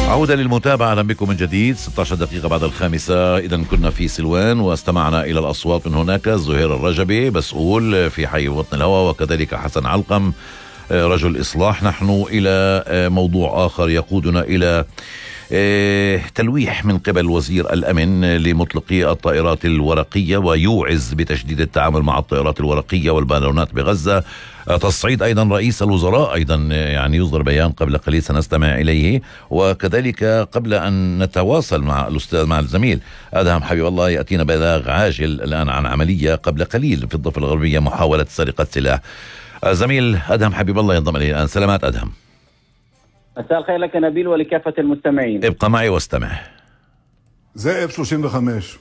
عودة للمتابعة، أهلا بكم من جديد. 16 دقيقة بعد 5. إذا كنا في سلوان واستمعنا إلى الأصوات من هناك. زهير الرجبي مسؤول في حي وطن الهوى، وكذلك حسن علقم رجل إصلاح. نحن إلى موضوع آخر يقودنا إلى تلويح من قبل وزير الأمن لمطلقي الطائرات الورقية، ويوعز بتشديد التعامل مع الطائرات الورقية والبالونات بغزة. تصعيد أيضا رئيس الوزراء أيضا يعني يصدر بيان قبل قليل سنستمع إليه. وكذلك قبل أن نتواصل مع الزميل أدهم حبيب الله، يأتينا بلاغ عاجل الآن عن عملية قبل قليل في الضفة الغربية، محاولة سرقة سلاح. زميل أدهم حبيب الله ينضم إليه الآن. سلامات أدهم. مساء الخير لك نبيل ولكافة المستمعين. ابقى معي واستمع. זה F-35.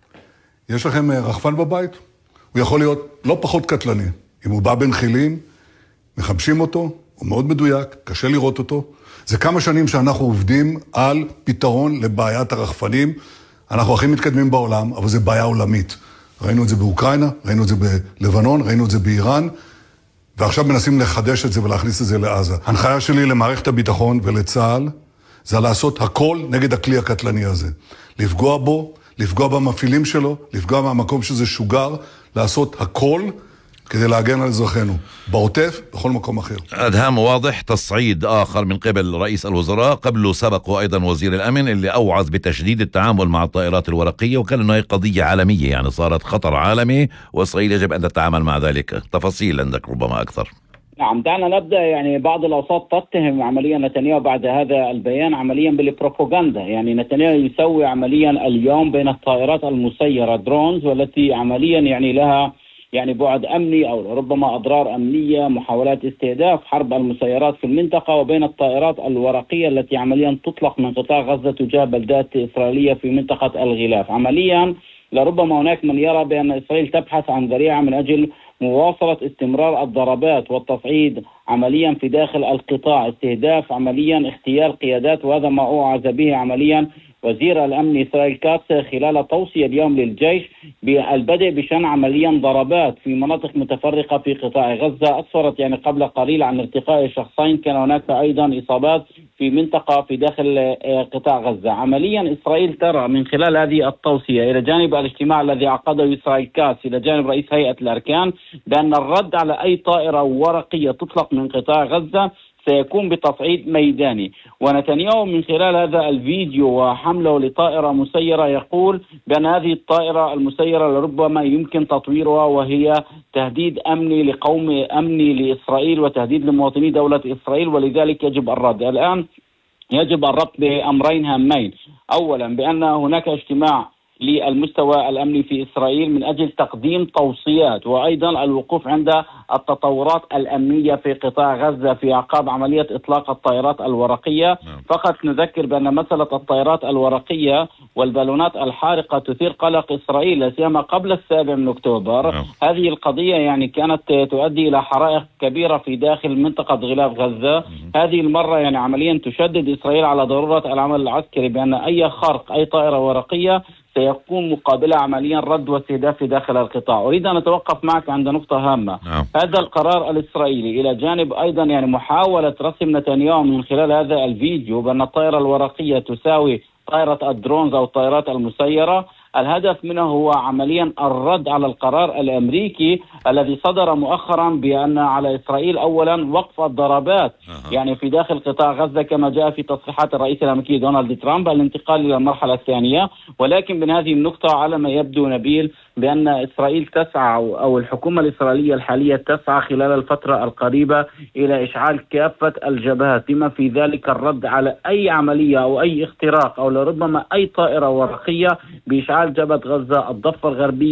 יש לכם רחפן בבית? הוא יכול להיות לא פחות קטלני. אם הוא בא בין חילים, מחמשים אותו, הוא מאוד מדויק, קשה לראות אותו. זה כמה שנים שאנחנו עובדים על פתרון לבעיית הרחפנים. אנחנו הכי מתקדמים בעולם, אבל זה בעיה עולמית. ראינו את זה באוקראינה, ראינו את זה בלבנון, ראינו את זה באיראן, ועכשיו מנסים לחדש את זה ולהכניס את זה לעזה. ההנחיה שלי למערכת הביטחון ולצה"ל זה לעשות הכל נגד הכלי הקטלני הזה. לפגוע בו, לפגוע במפעילים שלו, לפגוע במקום שזה שוגר, לעשות הכל כדי להגן על אזרחינו, בעוטף, בכל מקום אחר. أدهم، واضح تصعيد آخر من قبل رئيس الوزراء. قبله سبقه أيضا وزير الأمن اللي أوعز بتشديد التعامل مع الطائرات الورقية، وكان أنه هي قضية عالمية، يعني صارت خطر عالمي وإسرائيل يجب أن تتعامل مع ذلك. تفاصيل عندك ربما أكثر. نعم، دعنا نبدأ. يعني بعض الأوساط تتهم عمليا نتنياهو بعد هذا البيان عمليا بالبروباغندا. يعني نتنياهو يسوي عمليا اليوم بين الطائرات المسيرة درونز، والتي عمليا يعني لها يعني بعد أمني أو ربما أضرار أمنية، محاولات استهداف حرب المسيرات في المنطقة، وبين الطائرات الورقية التي عمليا تطلق من قطاع غزة تجاه بلدات إسرائيلية في منطقة الغلاف. عمليا لربما هناك من يرى بأن إسرائيل تبحث عن ذريعة من أجل مواصلة استمرار الضربات والتصعيد عمليا في داخل القطاع، استهداف عمليا اغتيال قيادات، وهذا ما أوعز به عمليا وزير الأمن إسرائيل كاتس خلال توصية اليوم للجيش بالبدء بشن عمليا ضربات في مناطق متفرقة في قطاع غزة. أسفرت يعني قبل قليل عن ارتقاء شخصين، كان هناك أيضا إصابات في منطقة في داخل قطاع غزة. عمليا إسرائيل ترى من خلال هذه التوصية إلى جانب الاجتماع الذي عقده إسرائيل كاتس إلى جانب رئيس هيئة الأركان بأن الرد على أي طائرة ورقية تطلق من قطاع غزة سيكون بتصعيد ميداني. ونتنياهو من خلال هذا الفيديو وحمله لطائرة مسيرة يقول بأن هذه الطائرة المسيرة لربما يمكن تطويرها، وهي تهديد أمني لقوم أمني لإسرائيل وتهديد لمواطني دولة إسرائيل، ولذلك يجب الرد. الآن يجب الربط بأمرين هامين. أولا بأن هناك اجتماع للمستوى الأمني في إسرائيل من أجل تقديم توصيات، وأيضا الوقوف عند التطورات الأمنية في قطاع غزة في أعقاب عملية إطلاق الطائرات الورقية. فقط نذكر بأن مسألة الطائرات الورقية والبالونات الحارقة تثير قلق إسرائيل، لا سيما قبل 7 من أكتوبر. هذه القضية يعني كانت تؤدي إلى حرائق كبيرة في داخل منطقة غلاف غزة. هذه المرة يعني عمليا تشدد إسرائيل على ضرورة العمل العسكري، بأن أي خرق أي طائرة ورقية سيكون مقابلة عمليا رد واستهداف في داخل القطاع. أريد أن أتوقف معك عند نقطة هامة. هذا القرار الإسرائيلي إلى جانب أيضا يعني محاولة رسم نتنياهو من خلال هذا الفيديو بأن الطائرة الورقية تساوي طائرة الدرونز أو الطائرات المسيرة. الهدف منه هو عمليا الرد على القرار الأمريكي الذي صدر مؤخرا بأن على إسرائيل أولا وقف الضربات يعني في داخل قطاع غزة، كما جاء في تصريحات الرئيس الأمريكي دونالد ترامب، الانتقال إلى المرحلة الثانية. ولكن من هذه النقطة على ما يبدو نبيل بأن إسرائيل تسعى أو الحكومة الإسرائيلية الحالية تسعى خلال الفترة القريبة إلى إشعال كافة الجبهات، بما في ذلك الرد على أي عملية أو أي اختراق أو لربما أي طائرة ورقية بإشعال جبهة غزة، الضفة الغربية